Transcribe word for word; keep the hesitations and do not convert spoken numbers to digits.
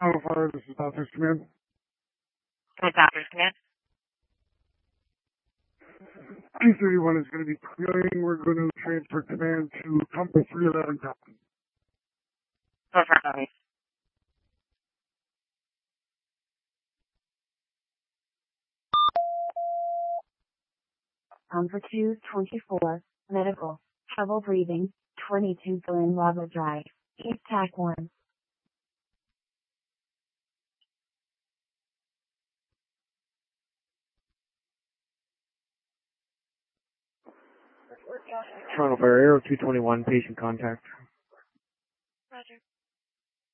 How far? This is Doctor Smith. Good, Doctor Smith. two thirty-one is going to be clearing. We're going to transfer command to Compass three eleven Company. Perfect. Um, for two twenty-four, medical, trouble breathing, twenty-two Glen Lava Drive, East Tac one. Toronto Fire Aero two twenty-one, patient contact.